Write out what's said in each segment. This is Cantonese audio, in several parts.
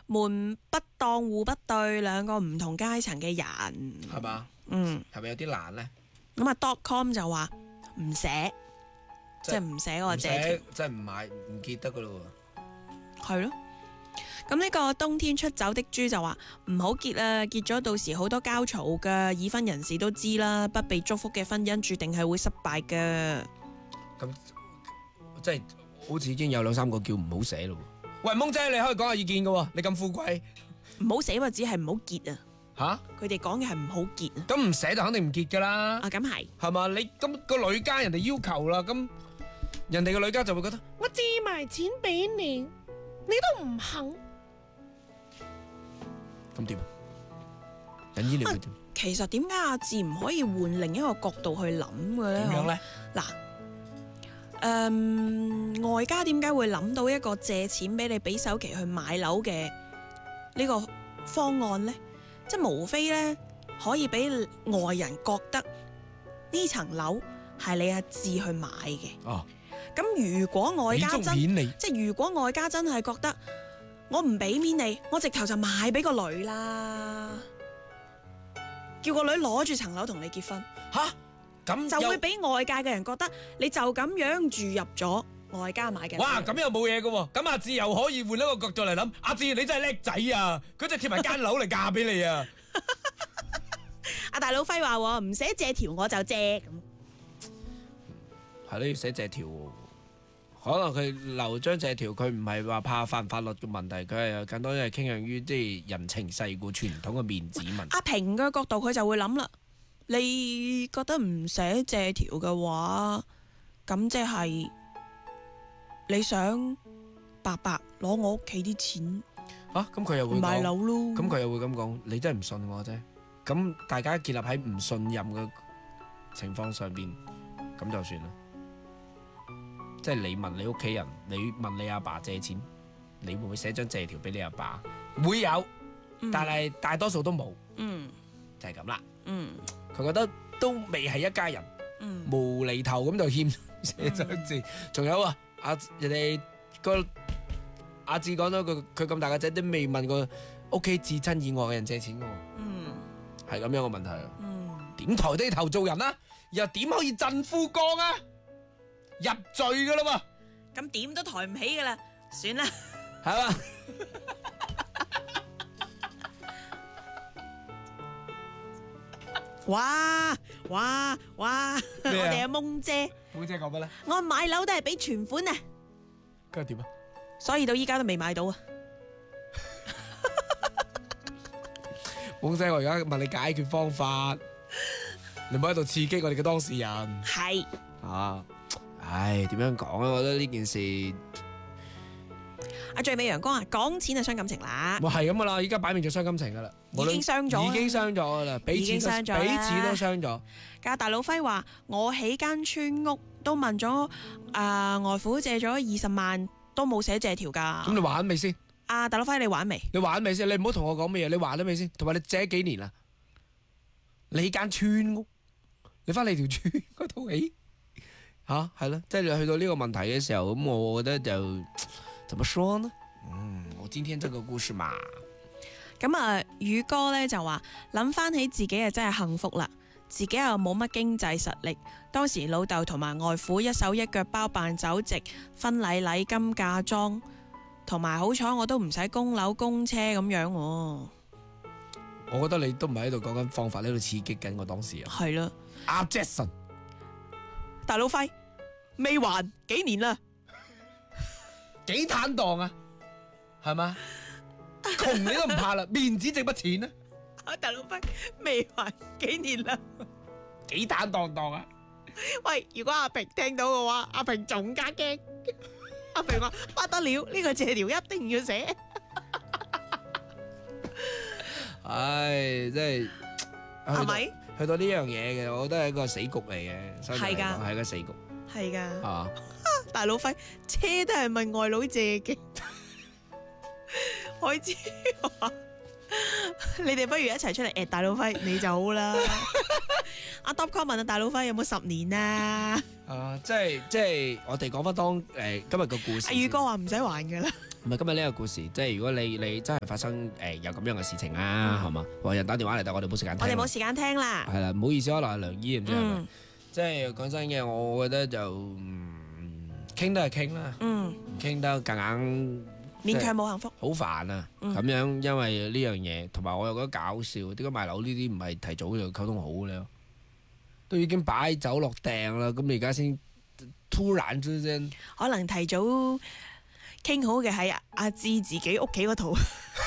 門不當戶不對，兩個唔同階層嘅人， 係嘛？係咪有啲難咧？ 咁啊，.com 就話唔寫，即係唔寫嗰個借條， 即係唔買唔結得噶咯喎。 係咯。咁呢個冬天出走的豬就話唔好結啊，結咗到時好多交嘈噶，已婚人士都知啦，不被祝福嘅婚姻注定係會失敗噶。 咁即係好似已經有兩三個叫唔好寫咯。喂，蒙姐，你可以講下意見噶喎，你咁富貴， 唔好寫或只係唔好結啊。 吓？ 佢哋講嘅係唔好結啊。 咁唔寫就肯定唔結噶啦。 啊，咁係。 係嘛？你咁個女家人哋要求啦，咁人哋個女家就會覺得我借埋錢俾你，你都唔肯。咁點？人醫療會點？ 其實點解阿志唔可以換另一個角度去諗嘅咧？ 點樣咧？ 嗱，外家點解會諗到一個借錢俾你俾首期去買樓嘅呢個方案咧？即係無非咧可以俾外人覺得呢層樓係你阿志去買嘅。 哦， 咁如果外家真你即係如果外家真係覺得我唔俾面你，我直頭就買俾個女啦，叫個女攞住層樓同你結婚， 吓咁就會俾外界嘅人覺得你就咁樣住入咗外家買嘅。 哇，咁又冇嘢嘅喎，咁阿志又可以換一個角度嚟諗，阿志你真係叻仔啊！佢就貼埋間樓嚟嫁俾你啊！ 阿大佬輝話唔寫借條我就借咁， 係咯，要寫借條，可能佢留張借條，佢唔係話怕法唔法律嘅問題，佢係更多係傾向於即係人情世故傳統嘅面子問題。 阿平嘅角度佢就會諗啦，你覺得唔寫借條嘅話，咁即係你想白白攞我屋企啲錢啊，咁佢又會買樓咯？ 咁佢又會咁講，你真係唔信我啫。咁大家建立喺唔信任嘅情況上邊，咁就算啦。即係你問你屋企人，你問你阿爸借錢，你會唔會寫張借條俾你阿爸？會有，但係大多數都冇。就係咁啦。佢覺得都未係一家人，無厘頭咁就欠寫張字。仲有啊，人哋個阿志講咗句，佢咁大個仔都未問過屋企至親以外嘅人借錢嘅。係咁樣嘅問題啊。點抬低頭做人啊？又點可以鎮富江啊？入罪噶啦嘛？ 咁點都抬唔起噶啦，算啦。 係嘛？ 哇！我哋阿蒙姐講乜咧？ 我買樓都係俾存款啊， 跟住點啊？ 所以到依家都未買到啊。 蒙姐，我而家問你解決方法，你唔好喺度刺激我哋嘅當事人。 係啊，唉，點樣講咧？我覺得呢件事， 阿最美陽光啊，講錢係傷感情啦。 我係咁噶啦，依家擺明就傷感情噶啦， 已經傷咗， 已經傷咗噶啦，彼此都傷咗。 家大佬輝話：我起間村屋都問咗外父借咗20萬，都冇寫借條噶。 咁你還未先？ 大佬輝，你玩未？ 你還未先？你唔好同我講乜嘢，你還咗未先？同埋你借咗幾年啦？你間村屋，你翻你條村嗰度起吓，係咯，即係你去到呢個問題嘅時候，咁我覺得就怎麼說呢？我今天這個故事嘛， 咁啊，宇哥咧就話諗翻起自己啊，真係幸福啦。自己又冇乜經濟實力，當時老豆同埋外父一手一腳包辦酒席、婚禮禮金、嫁妝，同埋好彩我都唔使供樓供車咁樣。我覺得你都唔係喺度講緊方法，喺度刺激緊我當時人。 係啦， 阿 Jackson， 大佬輝未還幾年啦， 幾坦蕩啊，係嘛？窮你都唔怕啦，面子值乜錢啊？ 大佬輝未還幾年啦， 幾坦蕩啊！ 喂，如果阿平聽到嘅話，阿平仲加驚。阿平話不得了，呢個借條一定要寫。 唉，真係係咪？ 去到呢樣嘢嘅，我覺得係一個死局嚟嘅，係㗎，係個死局， 係㗎。 啊， 大佬輝車都係問外佬借嘅，開支話你哋不如一齊出嚟大佬輝你就好啦。阿 Dopco 問大佬輝有冇10年啊？ 即係我哋講翻當今日個故事。 阿宇哥話唔使還㗎啦。 唔係今日呢個故事，即係如果你真係發生有咁樣嘅事情啊，係嘛？話人打電話嚟，但我哋冇時間聽。 我哋冇時間聽啦。 係啦，唔好意思可能係梁姨唔知係咪？即係講真嘅，我覺得就傾都係傾啦，唔傾得夾硬勉強冇幸福。 好煩啊！咁樣因為呢樣嘢，同埋我又覺得搞笑，點解賣樓呢啲唔係提早就溝通好咧？都已經擺酒落訂啦，咁你而家先突然之間， 可能提早傾好嘅係阿志自己屋企嗰套。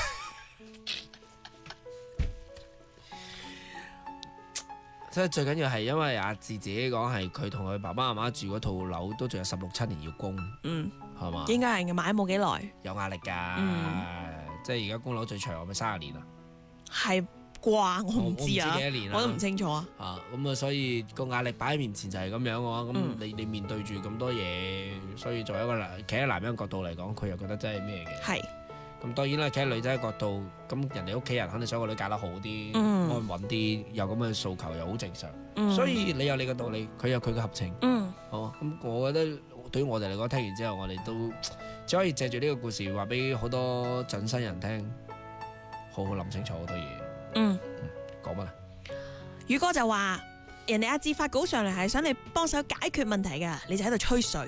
即係最緊要係因為阿志自己講係佢同佢爸爸媽媽住嗰套樓都仲有16、17年要供，係嘛？ 應該係買冇幾耐， 有壓力㗎。即係而家供樓最長係咪30年啊？ 係啩？我唔知啊， 我唔知幾多年我都唔清楚啊。 咁啊，所以個壓力擺喺面前就係咁樣嘅話，咁你面對住咁多嘢，所以作為一個企喺男人角度嚟講，佢又覺得真係咩嘅？係。咁當然啦，企喺女仔嘅角度，咁人哋屋企人肯定想個女嫁得好啲、安穩啲，有咁嘅訴求又好正常。所以你有你嘅道理，佢有佢嘅合情。好，咁我覺得對於我哋嚟講，聽完之後我哋都只可以借住呢個故事話俾好多準新人聽，好好諗清楚好多嘢。講乜啊？ 宇哥就話：人哋阿志發稿上嚟係想你幫手解決問題㗎，你就喺度吹水。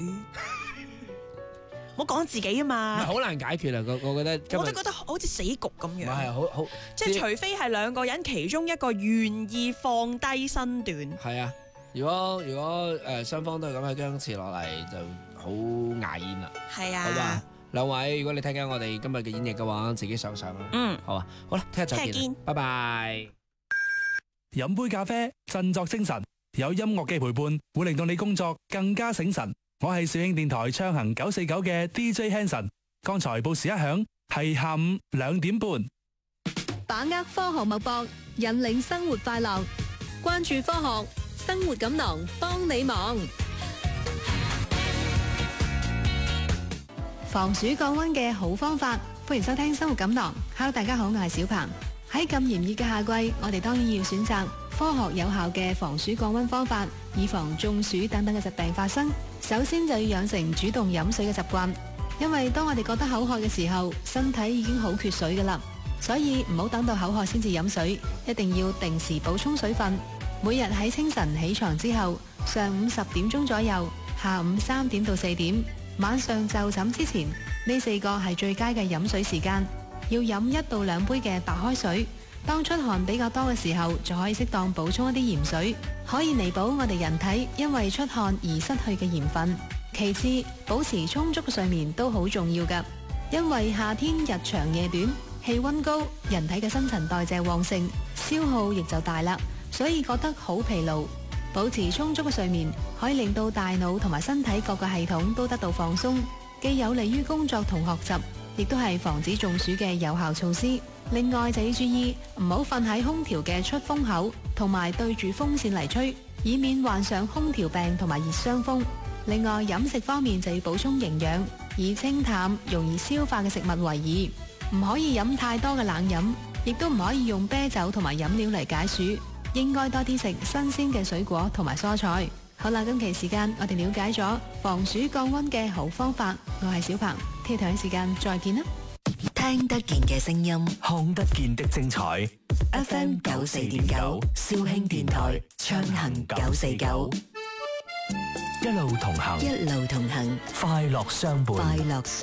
唔好講自己啊嘛， 好難解決啊！我覺得， 我都覺得好似死局咁樣。 係好， 即係除非係兩個人其中一個願意放低身段。 係啊，如果雙方都係咁樣僵持落嚟，就好牙煙啦。係啊，好嘛，兩位，如果你聽緊我哋今日嘅演繹嘅話，自己想想啦。好啊，好啦，聽日再見，拜拜。 飲杯咖啡，振作精神，有音樂嘅陪伴，會令到你工作更加醒神。我係肇慶電台暢行949嘅 DJ Hanson， 剛才報時一響，係下午2點半。 把握科學脈搏，引領生活快樂，關注科學，生活錦囊幫你忙。防暑降溫嘅好方法，歡迎收聽生活錦囊。Hello， 大家好，我係小鵬。喺咁炎熱嘅夏季，我哋當然要選擇科學有效嘅防暑降溫方法，以防中暑等等嘅疾病發生。首先就要養成主動飲水嘅習慣，因為當我哋覺得口渴嘅時候，身體已經好缺水㗎喇，所以唔好等到口渴先至飲水，一定要定時補充水分。每日喺清晨起床之後，上午10點鐘左右，下午3點到4點，晚上就寢之前，呢4個係最佳嘅飲水時間。要飲1到2杯嘅白開水，當出汗比較多嘅時候，就可以適當補充一啲鹽水，可以彌補我哋人體因為出汗而失去嘅鹽分。其次，保持充足嘅睡眠都好重要㗎，因為夏天日長夜短，氣溫高，人體嘅新陳代謝旺盛，消耗亦就大啦，所以覺得好疲勞。保持充足嘅睡眠可以令到大腦同埋身體各個系統都得到放鬆，既有利於工作同學習，亦都係防止中暑嘅有效措施。另外就要注意唔好瞓喺空調嘅出風口，同埋對住風扇嚟吹，以免患上空調病同埋熱傷風。另外飲食方面就要補充營養，以清淡容易消化嘅食物為宜，唔可以飲太多嘅冷飲，亦都唔可以用啤酒同埋飲料嚟解暑，應該多啲食新鮮嘅水果同埋蔬菜。好啦，今期時間我哋了解咗防暑降溫嘅好方法，我係小鵬，聽日同樣時間再見啦。 聽得見嘅聲音， 看得見的精彩。 FM 94.9，肇慶電台暢行949， 一路同行， 一路同行， 快樂相伴。